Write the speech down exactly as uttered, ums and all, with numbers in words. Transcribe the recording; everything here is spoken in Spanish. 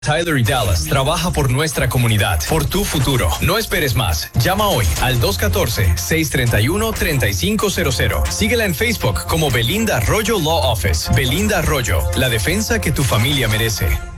Tyler y Dallas trabaja por nuestra comunidad, por tu futuro. No esperes más. Llama hoy al dos uno cuatro, seis tres uno, tres cinco cero cero. Síguela en Facebook como Belinda Arroyo Law Office. Belinda Arroyo, la defensa que tu familia merece.